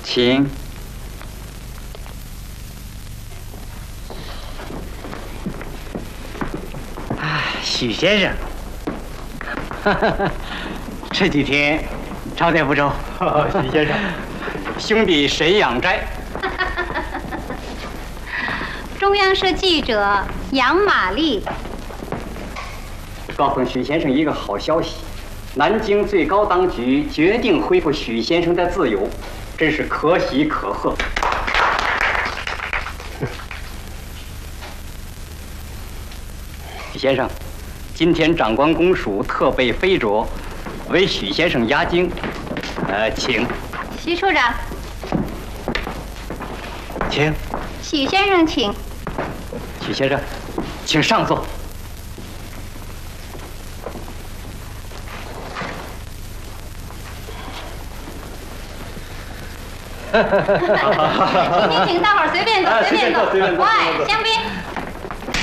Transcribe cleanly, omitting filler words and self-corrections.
请。 许先生，这几天招待不周。 许先生，兄弟谁养斋？ 中央社记者杨玛丽。 告诉许先生一个好消息，南京最高当局决定恢复许先生的自由，真是可喜可贺。许先生，今天长官公署特备飞擢，为许先生押京，请。 徐处长， 请。 许先生请。 许先生，请上座。 请大伙儿随便走，随便走。喂，香槟。